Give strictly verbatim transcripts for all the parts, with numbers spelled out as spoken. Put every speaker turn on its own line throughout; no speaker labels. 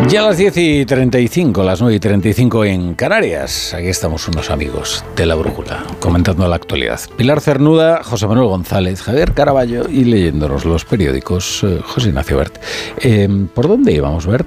Ya a las diez y treinta y cinco, las nueve y treinta y cinco en Canarias. Aquí estamos unos amigos de La Brújula, comentando la actualidad. Pilar Cernuda, José Manuel González, Javier Caraballo y leyéndonos los periódicos, eh, José Ignacio Bert. Eh, ¿Por dónde íbamos, Bert?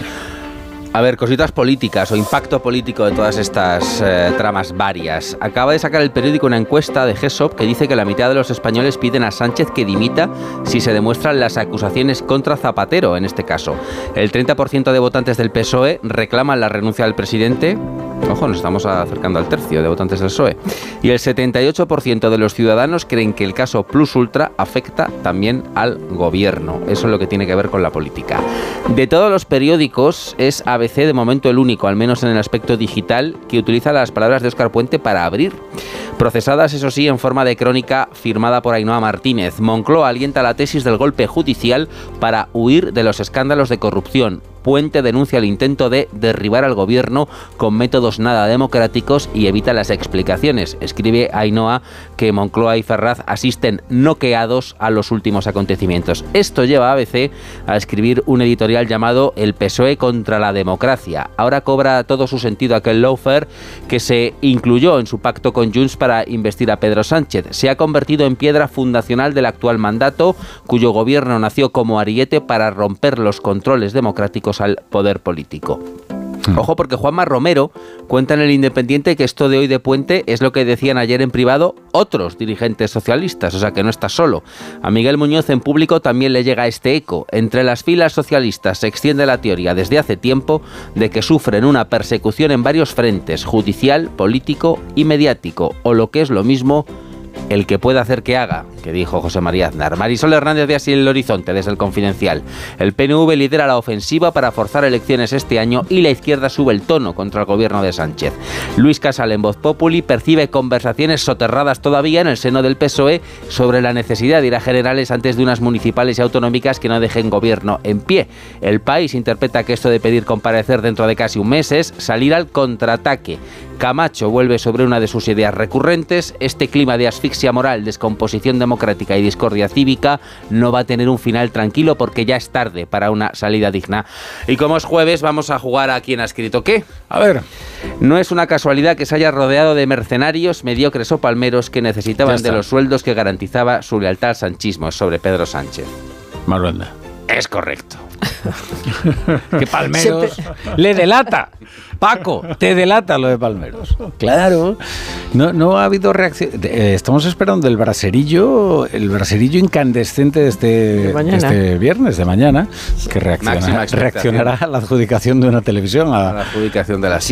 A ver, cositas políticas o impacto político de todas estas eh, tramas varias. Acaba de sacar el periódico una encuesta de GESOP que dice que la mitad de los españoles piden a Sánchez que dimita si se demuestran las acusaciones contra Zapatero, en este caso. El treinta por ciento de votantes del P S O E reclaman la renuncia del presidente. Ojo, nos estamos acercando al tercio de votantes del P S O E. Y el setenta y ocho por ciento de los ciudadanos creen que el caso Plus Ultra afecta también al gobierno. Eso es lo que tiene que ver con la política. De todos los periódicos, es A B C de momento el único, al menos en el aspecto digital, que utiliza las palabras de Óscar Puente para abrir. Procesadas, eso sí, en forma de crónica firmada por Ainhoa Martínez. Moncloa alienta la tesis del golpe judicial para huir de los escándalos de corrupción. Puente denuncia el intento de derribar al gobierno con métodos nada democráticos y evita las explicaciones. Escribe Ainhoa que Moncloa y Ferraz asisten noqueados a los últimos acontecimientos. Esto lleva a A B C a escribir un editorial llamado El P S O E contra la democracia. Ahora cobra todo su sentido aquel lawfare que se incluyó en su pacto con Junts para investir a Pedro Sánchez. Se ha convertido en piedra fundacional del actual mandato, cuyo gobierno nació como ariete para romper los controles democráticos al poder político. Ojo, porque Juanma Romero cuenta en El Independiente que esto de hoy de Puente es lo que decían ayer en privado otros dirigentes socialistas, o sea que no está solo. A Miguel Muñoz en público también le llega este eco. Entre las filas socialistas se extiende la teoría desde hace tiempo de que sufren una persecución en varios frentes, judicial, político y mediático, o lo que es lo mismo, el que pueda hacer que haga, que dijo José María Aznar. Marisol Hernández ve así el horizonte desde El Confidencial. El P N V lidera la ofensiva para forzar elecciones este año y la izquierda sube el tono contra el gobierno de Sánchez. Luis Casal en Voz Populi percibe conversaciones soterradas todavía en el seno del P S O E sobre la necesidad de ir a generales antes de unas municipales y autonómicas que no dejen gobierno en pie. El País interpreta que esto de pedir comparecer dentro de casi un mes es salir al contraataque. Camacho vuelve sobre una de sus ideas recurrentes. Este clima de asfixia moral, descomposición democrática y discordia cívica no va a tener un final tranquilo porque ya es tarde para una salida digna. Y como es jueves, vamos a jugar a quién ha escrito qué.
A ver.
No es una casualidad que se haya rodeado de mercenarios, mediocres o palmeros que necesitaban de los sueldos que garantizaba su lealtad al sanchismo sobre Pedro Sánchez.
Maruenda.
Es correcto.
Que Palmeros le delata. Paco, te delata lo de Palmeros. Claro. No, no ha habido reacción. Eh, estamos esperando el braserillo, el braserillo incandescente de este, de de este viernes, de mañana, que reacciona, reaccionará a la adjudicación de una televisión. A,
a la adjudicación de la